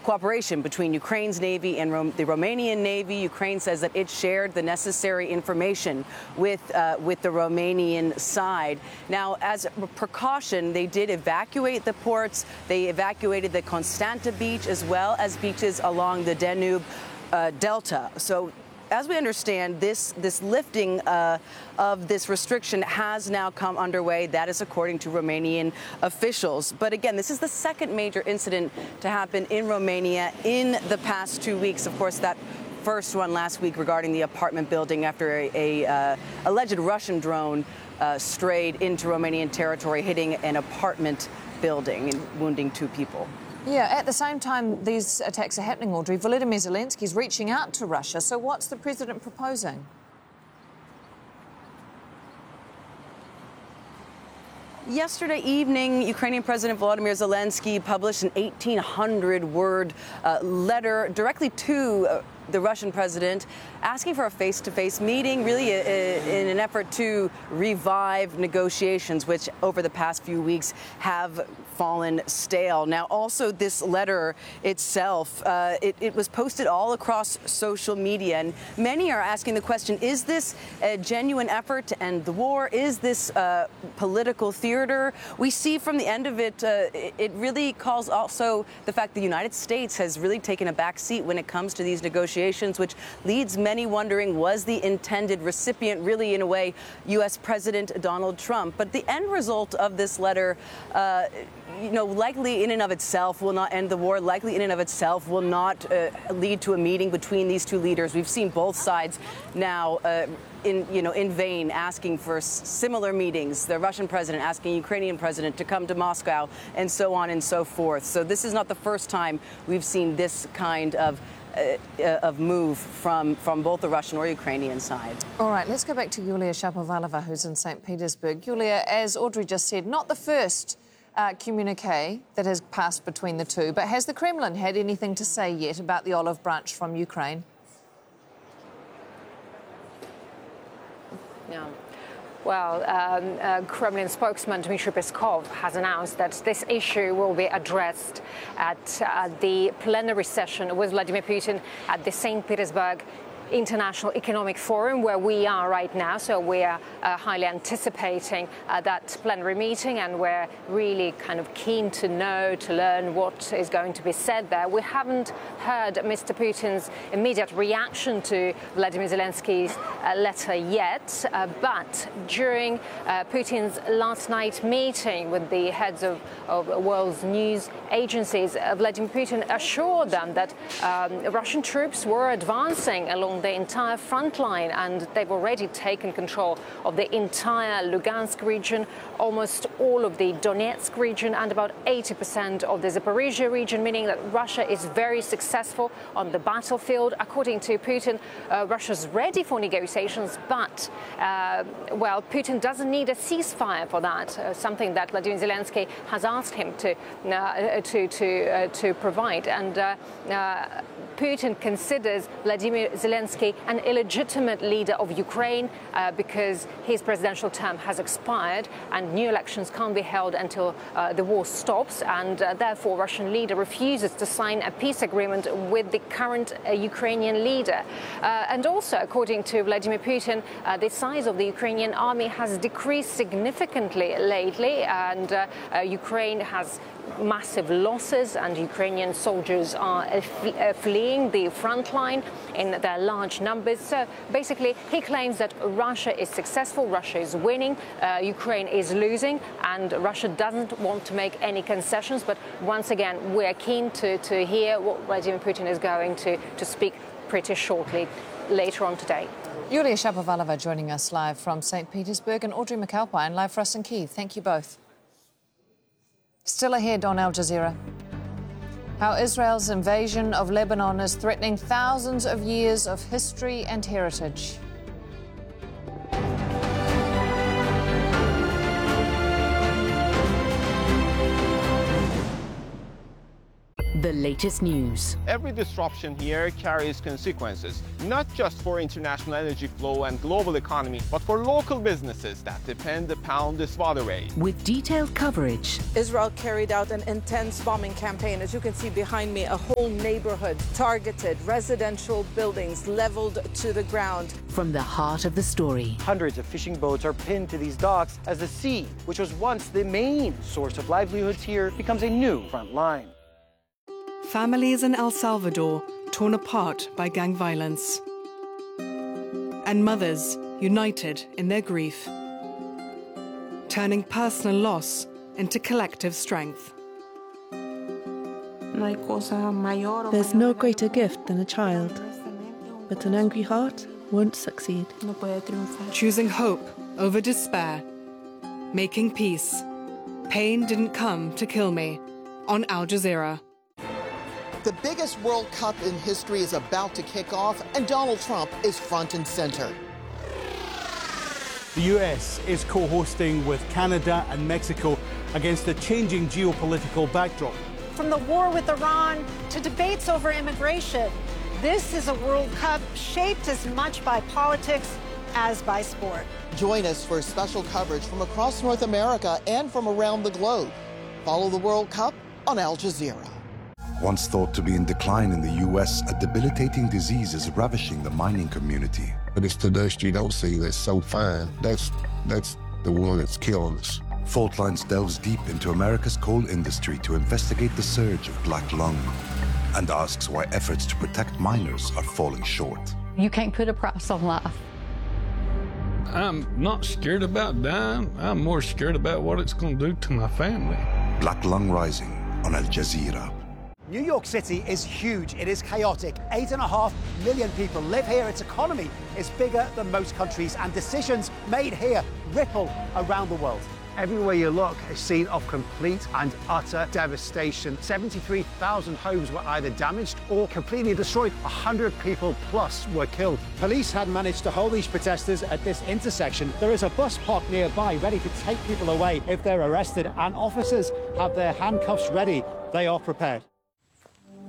cooperation between Ukraine's Navy and the Romanian Navy. Ukraine says that it shared the necessary information with the Romanian side. Now, as a precaution, they did evacuate the ports. They evacuated the Constanta beach as well as beaches along the Danube Delta. So, as we understand, this lifting of this restriction has now come underway. That is according to Romanian officials. But again, this is the second major incident to happen in Romania in the past 2 weeks. Of course, that first one last week regarding the apartment building after a alleged Russian drone strayed into Romanian territory, hitting an apartment building and wounding 2 people. Yeah, at the same time these attacks are happening, Audrey, Volodymyr Zelensky is reaching out to Russia. So what's the president proposing? Yesterday evening, Ukrainian President Volodymyr Zelensky published an 1,800-word letter directly to the Russian president, asking for a face-to-face meeting, really in an effort to revive negotiations, which over the past few weeks have fallen stale. Now, also this letter itself, it was posted all across social media, and many are asking the question, is this a genuine effort to end the war? Is this political theater? We see from the end of it, it really calls also the fact the United States has really taken a back seat when it comes to these negotiations, which leads many wondering, was the intended recipient really, in a way, U.S. President Donald Trump? But the end result of this letter, likely in and of itself will not end the war, likely in and of itself will not lead to a meeting between these two leaders. We've seen both sides now in vain asking for similar meetings, the Russian president asking the Ukrainian president to come to Moscow, and so on and so forth. So this is not the first time we've seen this kind of move from both the Russian or Ukrainian side. All right, let's go back to Yulia Shapovalova, who's in St. Petersburg. Yulia, as Audrey just said, not the first communique that has passed between the two, but has the Kremlin had anything to say yet about the olive branch from Ukraine? No. Well, Kremlin spokesman Dmitry Peskov has announced that this issue will be addressed at the plenary session with Vladimir Putin at the St. Petersburg International Economic Forum, where we are right now. So we are highly anticipating that plenary meeting, and we're really kind of keen to learn what is going to be said there. We haven't heard Mr. Putin's immediate reaction to Vladimir Zelensky's letter yet, but during Putin's last night meeting with the heads of world's news agencies, Vladimir Putin assured them that Russian troops were advancing along the entire front line, and they've already taken control of the entire Lugansk region, almost all of the Donetsk region, and about 80% of the Zaporizhia region, meaning that Russia is very successful on the battlefield. According to Putin, Russia's ready for negotiations, but, Putin doesn't need a ceasefire for that, something that Vladimir Zelensky has asked him to provide. And Putin considers Vladimir Zelensky an illegitimate leader of Ukraine because his presidential term has expired and new elections can't be held until the war stops, and therefore Russian leader refuses to sign a peace agreement with the current Ukrainian leader. And also, according to Vladimir Putin, the size of the Ukrainian army has decreased significantly lately, and Ukraine has massive losses, and Ukrainian soldiers are fleeing the front line in their large numbers. So basically, he claims that Russia is successful, Russia is winning, Ukraine is losing, and Russia doesn't want to make any concessions. But once again, we're keen to hear what Vladimir Putin is going to speak pretty shortly later on today. Yulia Shapovalova joining us live from St. Petersburg, and Audrey McAlpine live for us in Kyiv. Thank you both. Still ahead on Al Jazeera, how Israel's invasion of Lebanon is threatening thousands of years of history and heritage. The latest news. Every disruption here carries consequences, not just for international energy flow and global economy, but for local businesses that depend upon this waterway. With detailed coverage. Israel carried out an intense bombing campaign. As you can see behind me, a whole neighborhood targeted, residential buildings leveled to the ground. From the heart of the story. Hundreds of fishing boats are pinned to these docks as the sea, which was once the main source of livelihoods here, becomes a new front line. Families in El Salvador torn apart by gang violence. And mothers united in their grief. Turning personal loss into collective strength. There's no greater gift than a child, but an angry heart won't succeed. Choosing hope over despair. Making peace. Pain didn't come to kill me. On Al Jazeera. The biggest World Cup in history is about to kick off, and Donald Trump is front and center. The US is co-hosting with Canada and Mexico against a changing geopolitical backdrop. From the war with Iran to debates over immigration, this is a World Cup shaped as much by politics as by sport. Join us for special coverage from across North America and from around the globe. Follow the World Cup on Al Jazeera. Once thought to be in decline in the U.S., a debilitating disease is ravishing the mining community. But it's the dust you don't see that's so fine. That's the one that's killing us. Fault Lines delves deep into America's coal industry to investigate the surge of black lung and asks why efforts to protect miners are falling short. You can't put a price on life. I'm not scared about dying. I'm more scared about what it's going to do to my family. Black Lung Rising on Al Jazeera. New York City is huge. It is chaotic. 8.5 million people live here. Its economy is bigger than most countries, and decisions made here ripple around the world. Everywhere you look, a scene of complete and utter devastation. 73,000 homes were either damaged or completely destroyed. 100 people plus were killed. Police had managed to hold these protesters at this intersection. There is a bus parked nearby ready to take people away if they're arrested, and officers have their handcuffs ready. They are prepared.